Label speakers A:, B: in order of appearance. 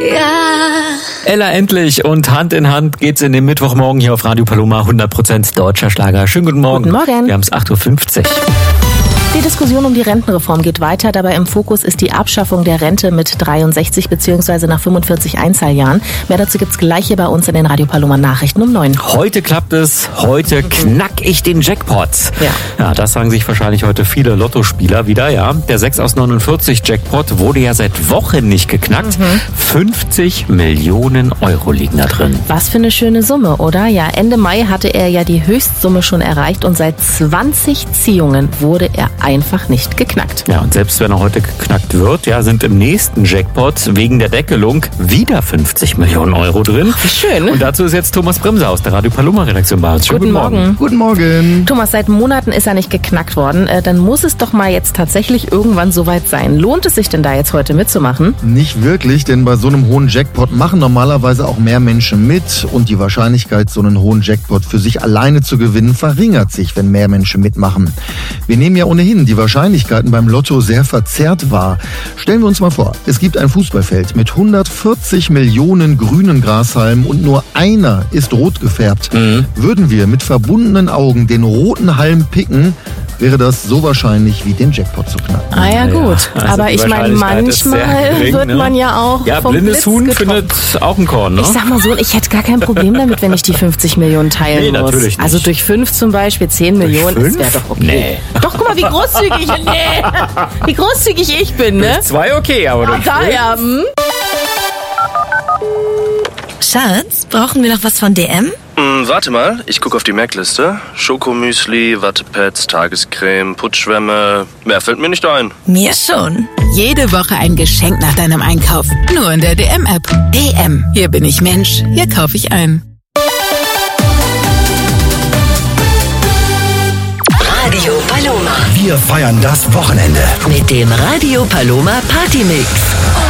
A: Ella endlich und Hand in Hand geht's in den Mittwochmorgen hier auf Radio Paloma, 100% deutscher Schlager. Schönen guten Morgen.
B: Guten Morgen.
A: Wir haben es 8.50 Uhr.
B: Die Diskussion um die Rentenreform geht weiter. Dabei im Fokus ist die Abschaffung der Rente mit 63 bzw. nach 45 Einzahljahren. Mehr dazu gibt's gleich hier bei uns in den Radio Paloma Nachrichten um 9.
A: Heute klappt es. Heute knack ich den Jackpot. Ja, das sagen sich wahrscheinlich heute viele Lottospieler wieder. Ja, der 6 aus 49 Jackpot wurde ja seit Wochen nicht geknackt. 50 Millionen Euro liegen da drin.
B: Was für eine schöne Summe, oder? Ja, Ende Mai hatte er ja die Höchstsumme schon erreicht und seit 20 Ziehungen wurde er einfach nicht geknackt.
A: Ja, und selbst wenn er heute geknackt wird, ja, sind im nächsten Jackpot wegen der Deckelung wieder 50 Millionen Euro drin.
B: Wie schön.
A: Und dazu ist jetzt Thomas Bremser aus der Radio Paloma Redaktion bei uns. Schönen
B: Guten Morgen.
C: Guten Morgen.
B: Thomas, seit Monaten ist er nicht geknackt worden. Dann muss es doch mal jetzt tatsächlich irgendwann soweit sein. Lohnt es sich denn da jetzt heute mitzumachen?
C: Nicht wirklich, denn bei so einem hohen Jackpot machen normalerweise auch mehr Menschen mit und die Wahrscheinlichkeit, so einen hohen Jackpot für sich alleine zu gewinnen, verringert sich, wenn mehr Menschen mitmachen. Wir nehmen ja ohnehin die Wahrscheinlichkeiten beim Lotto sehr verzerrt wahr. Stellen wir uns mal vor, es gibt ein Fußballfeld mit 140 Millionen grünen Grashalmen und nur einer ist rot gefärbt. Würden wir mit verbundenen Augen den roten Halm picken, wäre das so wahrscheinlich wie den Jackpot zu knacken.
B: Ah ja, gut.
A: Also
B: aber
A: die
B: ich meine,
A: Wahrscheinlichkeit ist sehr
B: manchmal
A: gering,
B: wird
A: ne?
B: man ja auch
A: Ja,
B: vom
A: blindes
B: Blitz
A: Huhn
B: getroffen.
A: findet auch ein Korn, ne?
B: Ich sag mal so, ich hätte gar kein Problem damit, wenn ich die 50 Millionen teilen
A: Nee,
B: muss.
A: natürlich nicht.
B: Also durch 5 zum Beispiel, 10 Millionen, das
A: 5?
B: wäre doch okay.
A: Nee.
B: Doch, guck mal, wie großzügig, wie großzügig ich bin, ne?
A: 2 okay, aber durch
B: Da ja,
D: Schatz, brauchen wir noch was von DM?
E: Warte mal, ich gucke auf die Merkliste. Schokomüsli, Wattepads, Tagescreme, Putzschwämme. Mehr fällt mir nicht ein.
D: Mir schon.
F: Jede Woche ein Geschenk nach deinem Einkauf. Nur in der DM-App. DM. Hier bin ich Mensch. Hier kaufe ich ein.
D: Radio Paloma.
G: Wir feiern das Wochenende.
D: Mit dem Radio Paloma Partymix.